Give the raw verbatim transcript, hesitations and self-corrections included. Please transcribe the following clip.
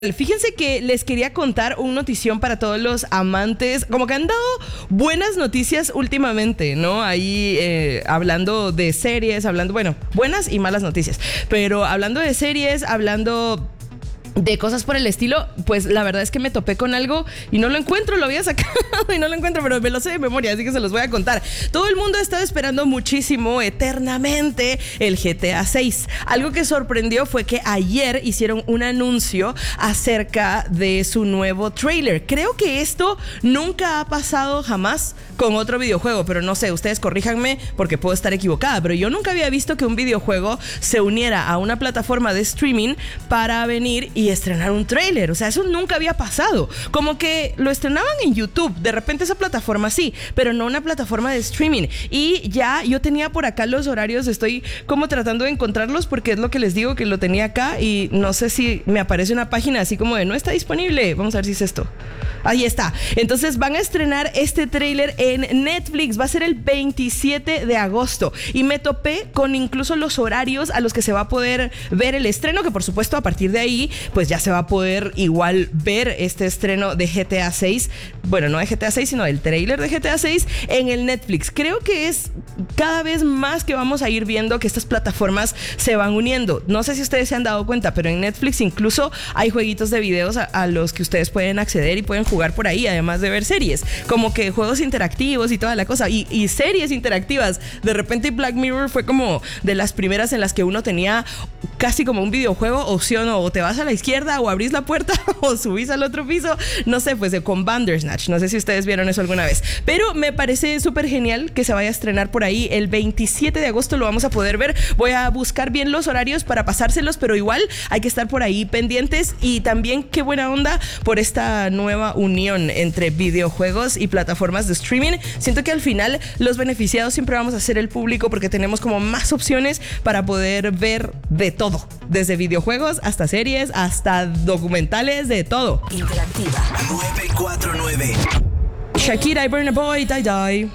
Fíjense que les quería contar una notición para todos los amantes, como que han dado buenas noticias últimamente, ¿no? Ahí eh, hablando de series, hablando, bueno, buenas y malas noticias, pero hablando de series, hablando de cosas por el estilo, pues la verdad es que me topé con algo y no lo encuentro, lo había sacado y no lo encuentro, pero me lo sé de memoria, así que se los voy a contar. Todo el mundo estaba esperando muchísimo, eternamente, el G T A seis. Algo que sorprendió fue que ayer hicieron un anuncio acerca de su nuevo tráiler. Creo que esto nunca ha pasado jamás con otro videojuego, pero no sé, ustedes corríjanme porque puedo estar equivocada, pero yo nunca había visto que un videojuego se uniera a una plataforma de streaming para venir y estrenar un tráiler. O sea, eso nunca había pasado. Como que lo estrenaban en YouTube, de repente esa plataforma sí, pero no una plataforma de streaming. Y ya yo tenía por acá los horarios, estoy como tratando de encontrarlos porque es lo que les digo, que lo tenía acá y no sé si me aparece una página así como de no está disponible. Vamos a ver si es esto. Ahí está. Entonces van a estrenar este tráiler en Netflix. Va a ser el veintisiete de agosto. Y me topé con incluso los horarios a los que se va a poder ver el estreno, que por supuesto a partir de ahí pues ya se va a poder igual ver este estreno de G T A seis. Bueno, no de G T A seis, sino del tráiler de G T A seis en el Netflix. Creo que es cada vez más que vamos a ir viendo que estas plataformas se van uniendo. No sé si ustedes se han dado cuenta, pero en Netflix incluso hay jueguitos de videos a, a los que ustedes pueden acceder y pueden jugar por ahí, además de ver series, como que juegos interactivos y toda la cosa, y, y series interactivas. De repente Black Mirror fue como de las primeras en las que uno tenía casi como un videojuego, opción o te vas a la izquierda o abrís la puerta o subís al otro piso, no sé, pues con Bandersnatch, no sé si ustedes vieron eso alguna vez, pero me parece súper genial que se vaya a estrenar por ahí el veintisiete de agosto, lo vamos a poder ver. Voy a buscar bien los horarios para pasárselos, pero igual hay que estar por ahí pendientes. Y también qué buena onda por esta nueva unión entre videojuegos y plataformas de streaming. Siento que al final los beneficiados siempre vamos a ser el público porque tenemos como más opciones para poder ver de todo, desde videojuegos hasta series, hasta documentales, de todo. Interactiva nueve cuatro nueve. Shakira y Burna Boy, Die Die.